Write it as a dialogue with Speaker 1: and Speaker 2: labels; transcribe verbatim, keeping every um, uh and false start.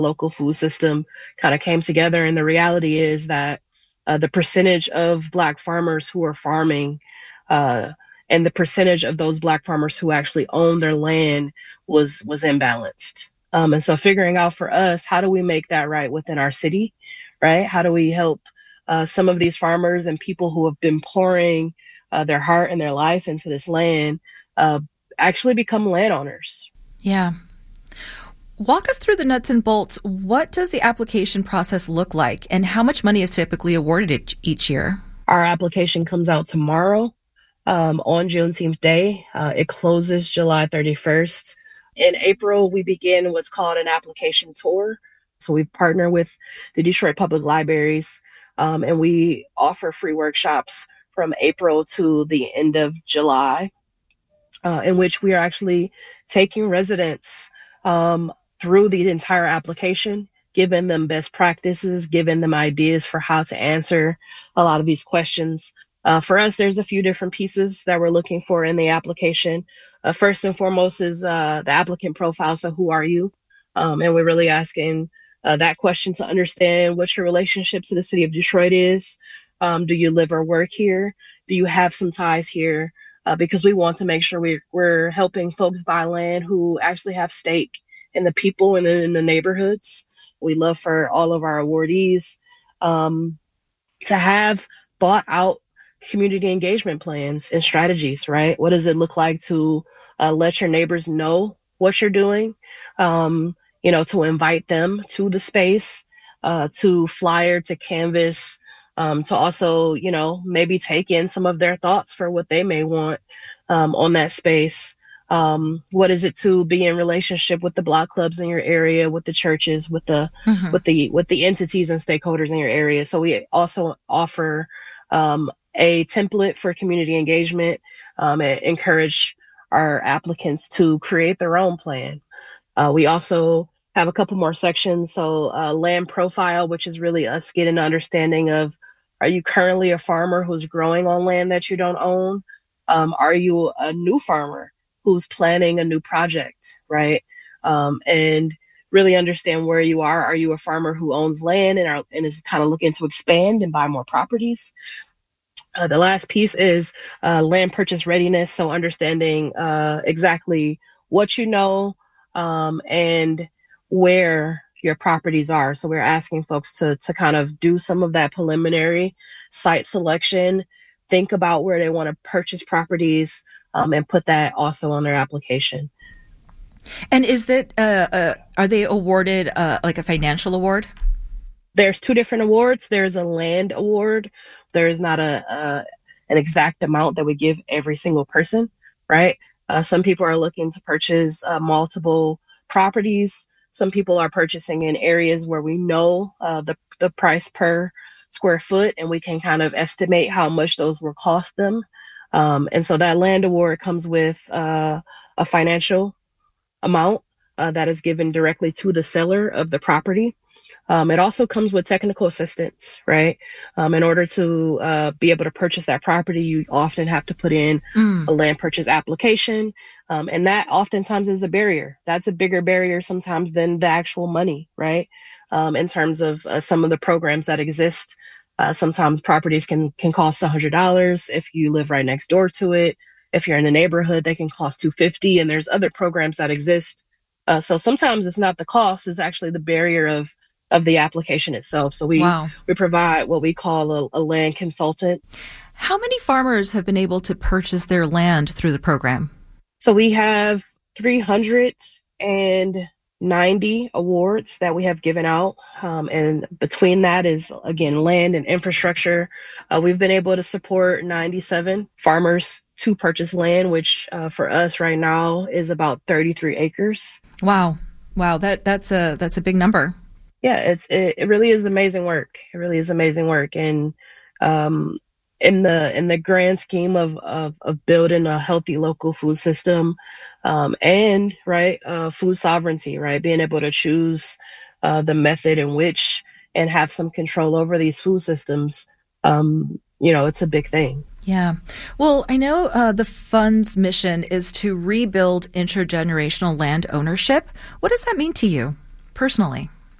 Speaker 1: local food system kind of came together. And the reality is that uh, the percentage of Black farmers who are farming uh, and the percentage of those Black farmers who actually own their land was was imbalanced. Um, and so figuring out for us, how do we make that right within our city, right? How do we help uh, some of these farmers and people who have been pouring uh, their heart and their life into this land uh, actually become landowners?
Speaker 2: Yeah. Walk us through the nuts and bolts. What does the application process look like, and how much money is typically awarded each year?
Speaker 1: Our application comes out tomorrow um, on Juneteenth Day. Uh, it closes July thirty-first. In April, we begin what's called an application tour. So we partner with the Detroit Public Libraries, um, and we offer free workshops from April to the end of July, uh, in which we are actually taking residents um, through the entire application, giving them best practices, giving them ideas for how to answer a lot of these questions. Uh, for us, there's a few different pieces that we're looking for in the application. Uh, first and foremost is uh, the applicant profile. So who are you? Um, and we're really asking uh, that question to understand what your relationship to the city of Detroit is. Um, do you live or work here? Do you have some ties here? Uh, because we want to make sure we're, we're helping folks buy land who actually have stake in the people and in the neighborhoods. We love for all of our awardees um, to have thought out community engagement plans and strategies, right? What does it look like to uh, let your neighbors know what you're doing, um, you know, to invite them to the space, uh, to flyer, to canvas, um, to also, you know, maybe take in some of their thoughts for what they may want um, on that space. Um, what is it to be in relationship with the block clubs in your area, with the churches, with the mm-hmm. with the with the entities and stakeholders in your area? So we also offer um, a template for community engagement um, and encourage our applicants to create their own plan. Uh, we also have a couple more sections. So uh, land profile, which is really us getting an understanding of, are you currently a farmer who's growing on land that you don't own? Um, are you a new farmer who's planning a new project, right? Um, and really understand where you are. Are you a farmer who owns land and, are, and is kind of looking to expand and buy more properties? Uh, the last piece is uh, land purchase readiness. So understanding uh, exactly what you know um, and where your properties are. So we're asking folks to to kind of do some of that preliminary site selection, think about where they want to purchase properties, um, and put that also on their application.
Speaker 2: And is that, uh, uh, are they awarded uh, like a financial award?
Speaker 1: There's two different awards. There's a land award. There is not a, a an exact amount that we give every single person, right? Uh, some people are looking to purchase uh, multiple properties. Some people are purchasing in areas where we know uh, the the price per square foot, and we can kind of estimate how much those will cost them. Um, and so that land award comes with uh, a financial amount uh, that is given directly to the seller of the property. Um, it also comes with technical assistance, right? Um, in order to uh, be able to purchase that property, you often have to put in mm. a land purchase application. Um, and that oftentimes is a barrier. That's a bigger barrier sometimes than the actual money, right? Um, in terms of uh, some of the programs that exist. Uh, sometimes properties can, can cost one hundred dollars if you live right next door to it. If you're in the neighborhood, they can cost two hundred fifty dollars, and there's other programs that exist. Uh, so sometimes it's not the cost, it's actually the barrier of of the application itself. So we, wow. we provide what we call a, a land consultant.
Speaker 2: How many farmers have been able to purchase their land through the program?
Speaker 1: So we have three hundred ninety awards that we have given out. Um, and between that is, again, land and infrastructure. Uh, we've been able to support ninety-seven farmers to purchase land, which uh, for us right now is about thirty-three acres.
Speaker 2: Wow. Wow. That that's a, that's a big number.
Speaker 1: Yeah, it's it, it really is amazing work. It really is amazing work. And um, in the in the grand scheme of, of, of building a healthy local food system um, and right uh, food sovereignty, right, being able to choose uh, the method in which and have some control over these food systems, um, you know, it's a big thing.
Speaker 2: Yeah. Well, I know uh, the fund's mission is to rebuild intergenerational land ownership. What does that mean to you personally?